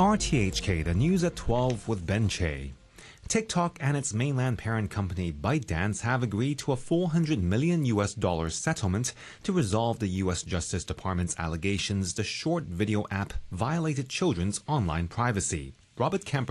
RTHK, the news at 12 with Ben Che. TikTok and its mainland parent company ByteDance have agreed to a $400 million settlement to resolve the U.S. Justice Department's allegations the short video app violated children's online privacy. Robert Kemper